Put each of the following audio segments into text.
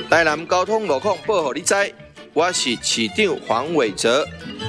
台南交通路况报给你知，我是市长黄伟哲。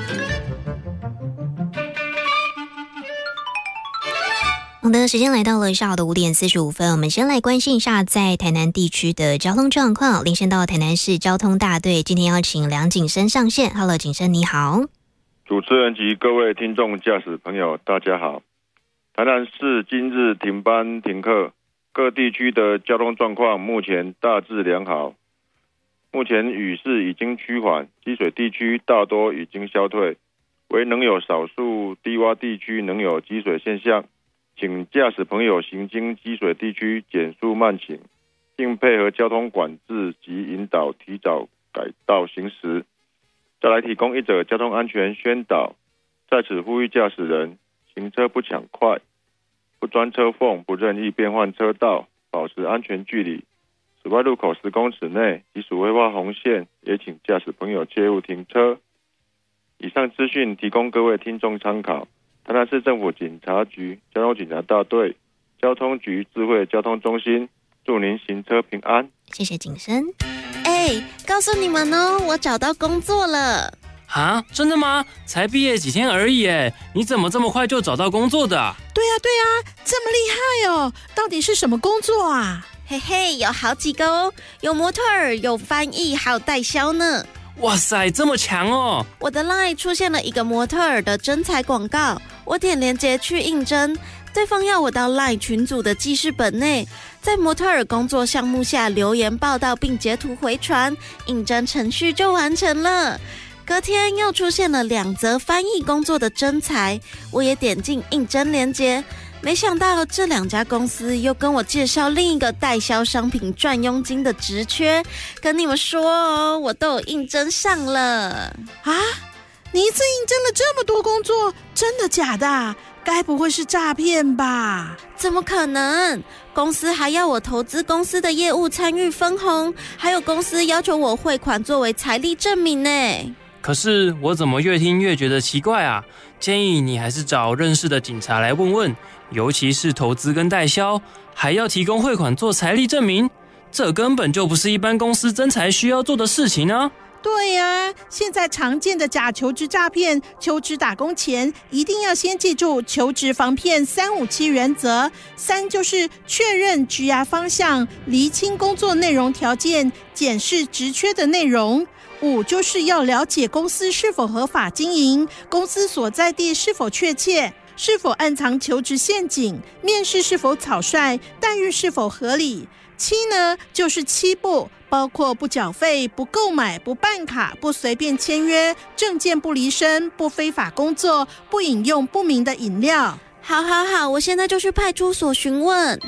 好的，时间来到了下午的5点45分，我们先来关心一下在台南地区的交通状况。连线到台南市交通大队，今天要请梁景生上线。Hello， 景生你好。 主持人及各位听众驾驶朋友，大家好。台南市今日停班停课，各地区的交通状况目前大致良好。目前雨势已经趋缓，积水地区大多已经消退，唯能有少数低洼地区能有积水现象，请驾驶朋友行经积水地区减速慢行，并配合交通管制及引导提早改道行驶。再来提供一则交通安全宣导，在此呼吁驾驶人行车不抢快，不钻车缝，不任意变换车道，保持安全距离。此外，路口10公尺内即属违画红线，也请驾驶朋友切勿停车。以上资讯提供各位听众参考。台南市政府警察局交通警察大队、交通局智慧交通中心，祝您行车平安。 谢谢景生。 告诉你们哦，我找到工作了。 啊，真的吗？才毕业几天而已耶，你怎么这么快就找到工作的啊？ 对啊，这么厉害哦！到底是什么工作啊？ 嘿嘿，有好几个哦，有模特儿，有翻译，还有代销呢。 哇塞，这么强哦！ 我的 LINE 出现了一个模特儿的征才广告，我点连结去应征，对方要我到 LINE 群组的记事本内，在模特儿工作项目下留言报道并截图回传，应征程序就完成了。隔天又出现了2则翻译工作的征才，我也点进应征连结，没想到这2家公司又跟我介绍另一个代销商品赚佣金的职缺，跟你们说哦，我都有应征上了啊！你一次应征了这么多工作，真的假的？该不会是诈骗吧？ 怎么可能？公司还要我投资公司的业务参与分红，还有公司要求我汇款作为财力证明呢。 可是我怎么越听越觉得奇怪啊？建议你还是找认识的警察来问问，尤其是投资跟代销，还要提供汇款做财力证明，这根本就不是一般公司征才需要做的事情啊！ 对啊，现在常见的假求职诈骗，求职打工前一定要先记住求职防骗357原则。3就是确认职涯方向，厘清工作内容条件，检视职缺的内容。5就是要了解公司是否合法经营，公司所在地是否确切，是否暗藏求职陷阱，面试是否草率，待遇是否合理。7呢，就是7不，包括不缴费、不购买、不办卡、不随便签约、证件不离身、不非法工作、不饮用不明的饮料。 好，我现在就去派出所询问。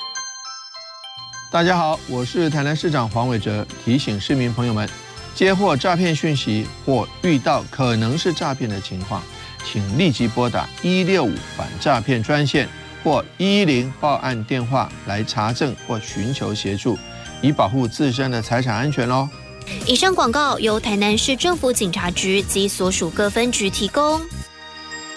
大家好，我是台南市长黄伟哲，提醒市民朋友们，接获诈骗讯息或遇到可能是诈骗的情况，请立即拨打165反诈骗专线或110报案电话来查证或寻求协助，以保护自身的财产安全哦。 以上广告由台南市政府警察局及所属各分局提供。